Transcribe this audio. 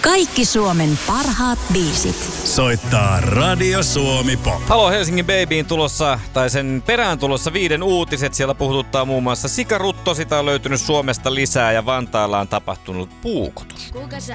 Kaikki Suomen parhaat biisit. Soittaa Radio Suomi Pop. Halo Helsingin Babyin tulossa, tai sen perään tulossa 5 uutiset. Siellä puhututtaa muun muassa sikarutto. Sitä on löytynyt Suomesta lisää ja Vantaalla on tapahtunut puukotus.